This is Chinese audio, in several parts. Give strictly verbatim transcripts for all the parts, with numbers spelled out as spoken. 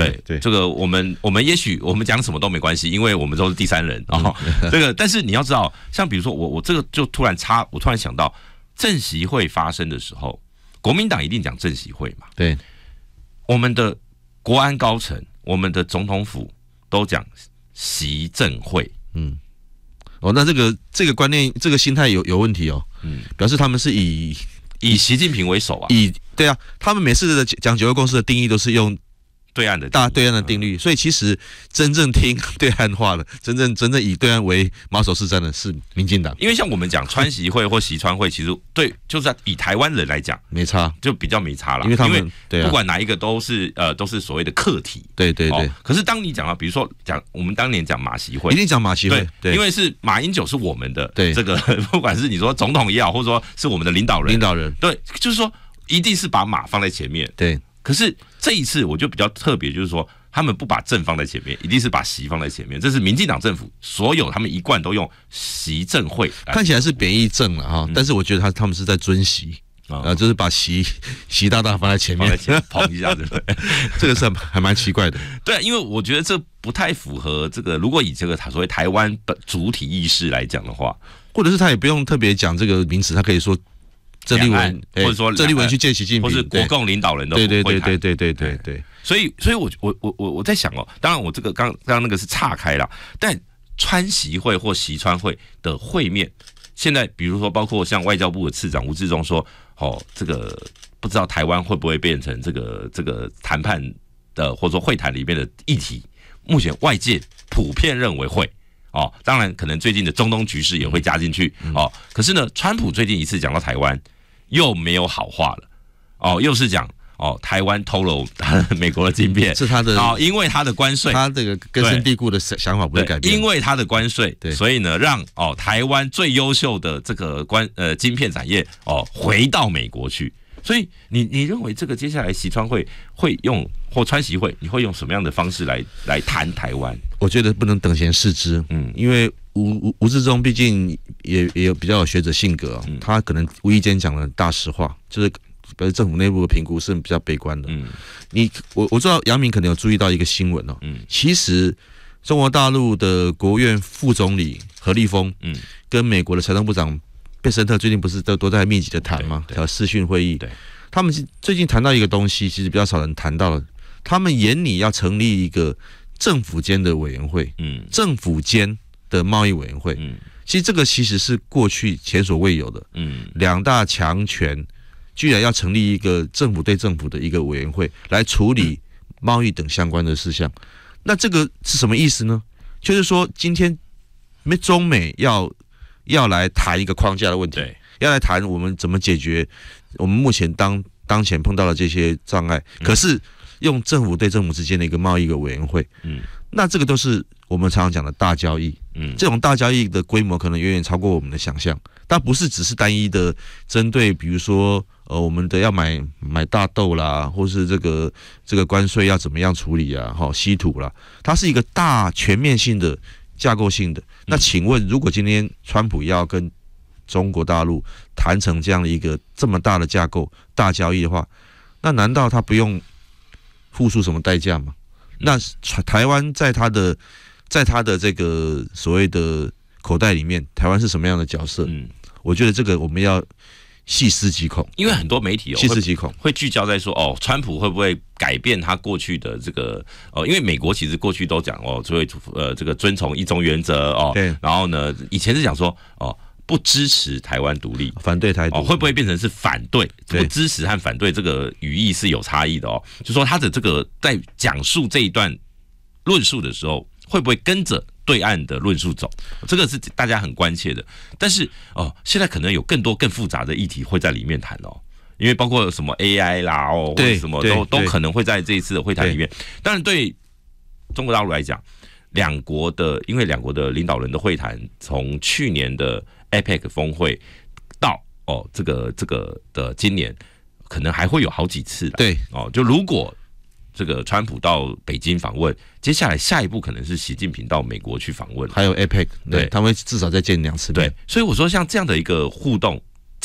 对对，这个我们我们也许我们讲什么都没关系，因为我们都是第三人啊、哦。这个，但是你要知道，像比如说我我这个就突然插，我突然想到，政习会发生的时候，国民党一定讲政习会嘛？ 对， 我们的国安高层，我们的总统府都讲习政会。嗯， 哦，那这个这个观念，这个心态有有问题哦。嗯，表示他们是以以习近平为首啊。 以对啊，他们每次的讲九二共识的定义都是用对岸的大对岸的定律，所以其实真正听对岸话的，真正真正以对岸为马首是瞻的是民进党。 因为像我们讲川习会或习川会，其实对就是以台湾人来讲没差， 就比较没差了， 因为他们对、啊、 不管哪一个都是呃都是所谓的课题。 对对对、哦。 可是当你讲到比如说讲我们当年讲马习会， 一定讲马习会， 对， 对， 因为是马英九是我们的对这个，不管是你说总统也好，或者说是我们的领导人， 领导人对，就是说一定是把马放在前面。 对。 可是这一次我就比较特别，就是说他们不把政放在前面，一定是把习放在前面。这是民进党政府所有他们一贯都用习政会， 看起来是贬义政了哈、嗯，但是我觉得他他们是在尊习啊、呃，就是把习习大大放在前面， 放在前面捧一下，对不对？ 这个是还蛮奇怪的。 对，因为我觉得这不太符合这个，如果以这个所谓台湾主体意识来讲的话， 或者是他也不用特别讲这个名词，他可以说。郑丽文， 或者说郑丽文去见习近平， 或是国共领导人的会谈， 对对对对对对对。 所以，所以我我我我我在想哦，当然我这个刚刚那个是岔开了，但川习会或习川会的会面，现在比如说包括像外交部的次长吴志忠说，哦，这个不知道台湾会不会变成这个这个谈判的或者说会谈里面的议题，目前外界普遍认为会。哦，当然，可能最近的中东局势也会加进去哦。可是呢，川普最近一次讲到台湾，又没有好话了。哦，又是讲哦，台湾偷了美国的晶片， 是他的哦，因为他的关税， 他这个根深蒂固的想法不会改变。 因为他的关税，所以呢，让哦台湾最优秀的这个关呃晶片产业哦回到美国去。所以你你认为这个接下来习川会会用或川习会，你会用什么样的方式来来谈台湾？ 我觉得不能等闲视之，嗯，因为吴吴吴志忠毕竟也也有比较有学者性格、哦嗯，他可能无意间讲了大实话，就是表示政府内部的评估是比较悲观的。嗯，你我我知道杨明可能有注意到一个新闻哦，嗯，其实中国大陆的国务院副总理何立峰，嗯，跟美国的财政部长贝森特最近不是都都在密集的谈吗？还有视讯会议，对，他们最近谈到一个东西，其实比较少人谈到了，他们眼里要成立一个政府间的委员会，嗯，政府间的贸易委员会，嗯，其实这个其实是过去前所未有的，嗯，两大强权居然要成立一个政府对政府的一个委员会来处理贸易等相关的事项，那这个是什么意思呢？就是说今天中美要要来谈一个框架的问题，要来谈我们怎么解决我们目前当当前碰到的这些障碍，可是用政府对政府之间的一个贸易一个委员会，嗯，那这个都是我们常常讲的大交易，嗯，这种大交易的规模可能远远超过我们的想象，但不是只是单一的针对，比如说呃我们的要买买大豆啦，或是这个这个关税要怎么样处理啊，哈，稀土啦，它是一个大全面性的架构性的。那请问，如果今天川普要跟中国大陆谈成这样的一个这么大的架构大交易的话，那难道他不用付出什么代价吗？那台湾在他的在他的这个所谓的口袋里面，台湾是什么样的角色？嗯，我觉得这个我们要细思极恐， 因为很多媒体哦细思极恐会聚焦在说哦，川普会不会改变他过去的这个呃，因为美国其实过去都讲哦，所谓呃这个遵从一中原则哦，对，然后呢，以前是讲说哦。不支持台湾独立， 反对台独、 哦，会不会变成是反对？不支持和反对这个语义是有差异的哦。就说他的这个在讲述这一段论述的时候，会不会跟着对岸的论述走？这个是大家很关切的。但是哦，现在可能有更多更复杂的议题会在里面谈哦，因为包括什么 A I 啦哦，或者什么都都可能会在这一次的会谈里面。当然，对中国大陆来讲，两国的因为两国的领导人的会谈，从去年的A P E C 峰会到哦，这个这个的今年可能还会有好几次。 对哦，就如果这个川普到北京访问，接下来下一步可能是习近平到美国去访问， 还有 A P E C， 对，他们至少再见两次面。 对，所以我说像这样的一个互动，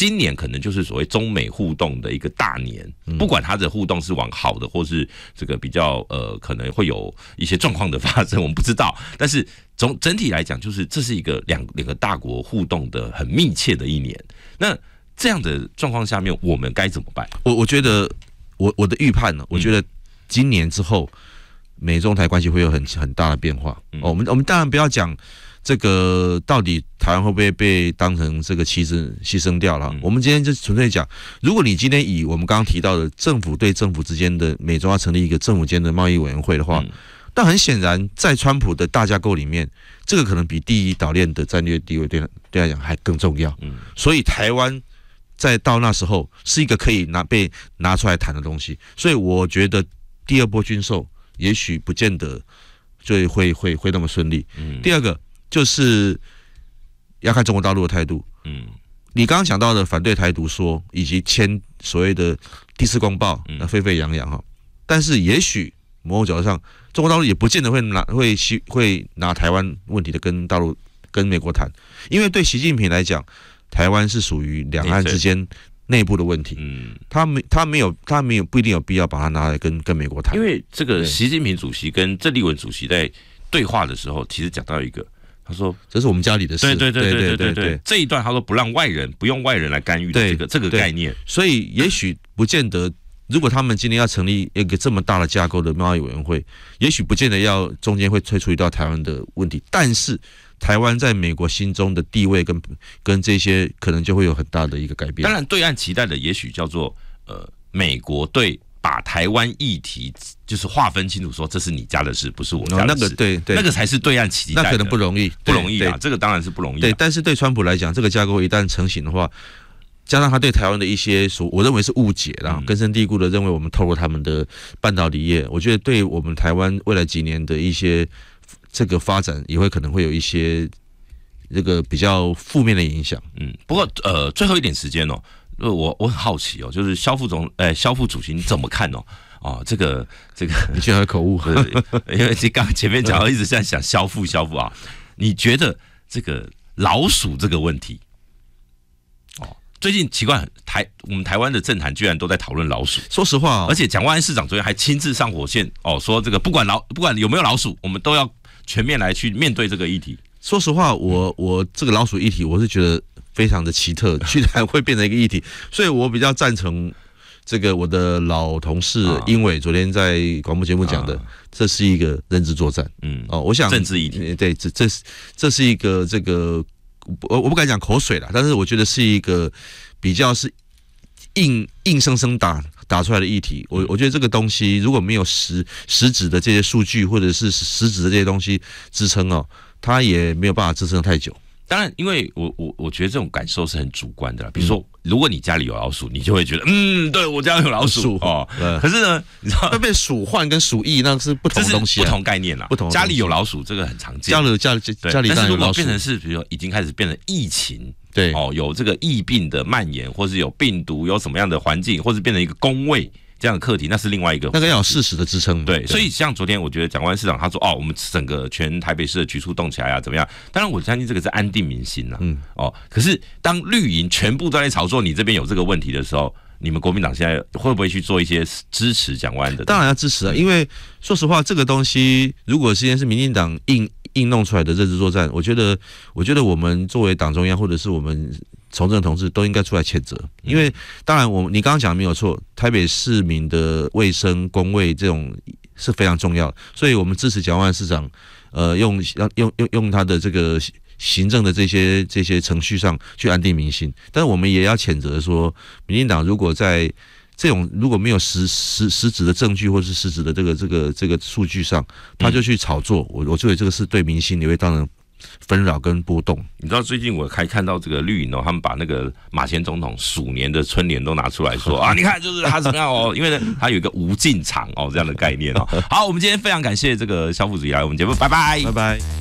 今年可能就是所谓中美互动的一个大年，不管它的互动是往好的，或是这个比较呃可能会有一些状况的发生，我们不知道。但是总整体来讲，就是这是一个两两个大国互动的很密切的一年。那这样的状况下面，我们该怎么办？ 我我觉得我我的预判呢，我觉得今年之后。美中台关系会有很很大的变化。哦、我们我们当然不要讲这个到底台湾会不会被当成这个棋子牺牲掉了。嗯、我们今天就纯粹讲，如果你今天以我们刚刚提到的政府对政府之间的美中要成立一个政府间的贸易委员会的话，嗯、那很显然在川普的大架构里面，这个可能比第一岛链的战略地位对对来讲还更重要。嗯、所以台湾在到那时候是一个可以拿被拿出来谈的东西。所以我觉得第二波军售。也许不见得就会会会那么顺利。嗯，第二个就是要看中国大陆的态度。嗯，你刚刚讲到的反对台独说，以及签所谓的第四公报，那沸沸扬扬哈。但是也许某种角度上，中国大陆也不见得会拿会会拿台湾问题的跟大陆跟美国谈，因为对习近平来讲，台湾是属于两岸之间。内部的问题，嗯，他没他没有他没有不一定有必要把它拿来跟跟美国谈， 因为这个习近平主席跟郑丽文主席在对话的时候，其实讲到一个，他说这是我们家里的事， 对对对对对对对，这一段他说不让外人不用外人来干预的这个这个概念， 所以也许不见得，如果他们今天要成立一个这么大的架构的贸易委员会，也许不见得要中间会推出一道台湾的问题，但是。台湾在美国心中的地位跟跟这些可能就会有很大的一个改变。 当然，对岸期待的也许叫做呃，美国对把台湾议题就是划分清楚，说这是你家的事，不是我家的事。 哦、那个对对， 那个才是对岸期待的。 那可能不容易， 不容易啊，这个当然是不容易、啊。 对，但是对川普来讲，这个架构一旦成型的话，加上他对台湾的一些所我认为是误解，然后根深蒂固的认为我们透过他们的半导体业，我觉得对我们台湾未来几年的一些。这个发展也会可能会有一些这个比较负面的影响。 嗯，不过呃，最后一点时间哦，我我很好奇哦，就是萧副总，呃，萧副主席你怎么看哦？哦，这个这个， 你居然有口误， 因为刚前面讲到一直在想萧副萧副啊，你觉得这个老鼠这个问题？哦，最近奇怪，台我们台湾的政坛居然都在讨论老鼠。 说实话、哦， 而且蒋万安市长昨天还亲自上火线哦，说这个不管老不管有没有老鼠，我们都要。全面来去面对这个议题。 说实话，我我这个老鼠议题，我是觉得非常的奇特，居然会变成一个议题，所以我比较赞成这个我的老同事英伟昨天在广播节目讲的，啊、这是一个认知作战。嗯，哦，我想政治议题， 对，这这是这是一个这个，我我不敢讲口水啦，但是我觉得是一个比较是硬硬生生打。打出来的议题，我我觉得这个东西如果没有实实质的这些数据或者是实质的这些东西支撑哦，它也没有办法支撑太久。 当然，因为我我我觉得这种感受是很主观的啦。比如说，嗯、如果你家里有老鼠，你就会觉得，嗯，对我家有老鼠哦。可是呢，你知道， 会被鼠患跟鼠疫那是不同的东西、啊， 不同概念啦。 不同家里有老鼠这个很常见， 家里家里家里但是如果变成是，比如说已经开始变成疫情。 对哦，有这个疫病的蔓延，或是有病毒，有什么样的环境，或是变成一个公卫这样的课题，那是另外一个。 那个要有事实的支撑。 对，所以像昨天，我觉得蒋万安市长他说，哦，我们整个全台北市的局处动起来啊，怎么样？当然，我相信这个是安定民心啦。嗯，哦，可是当绿营全部都在炒作你这边有这个问题的时候，你们国民党现在会不会去做一些支持蒋万安的？ 当然要支持啊，因为说实话，这个东西如果今天是民进党硬硬弄出来的认知作战，我觉得，我觉得我们作为党中央或者是我们从政同志都应该出来谴责，因为当然我你刚刚讲的没有错，台北市民的卫生公卫这种是非常重要的，所以我们支持蒋万安市长，呃，用用用用他的这个行政的这些这些程序上去安定民心，但是我们也要谴责说，民进党如果在这种如果没有实实实质的证据或是实质的这个这个这个数据上，他就去炒作，我我认为这个是对民心也会当然纷扰跟波动。 你知道最近我还看到这个绿营哦，他们把那个马前总统鼠年的春联都拿出来说啊，你看就是他怎么样哦，因为呢他有一个无尽场哦这样的概念哦。好，我们今天非常感谢这个萧副主席来我们节目，拜拜， 拜拜。